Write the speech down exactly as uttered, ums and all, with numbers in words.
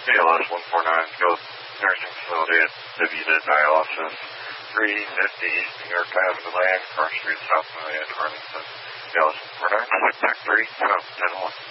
B L S one four nine, Skilled Nursing Facility at W D Dialysis, three fifty East New York Avenue, Land, Cross Street, South Miami, Arlington. B L S one four nine, contact three, ten one.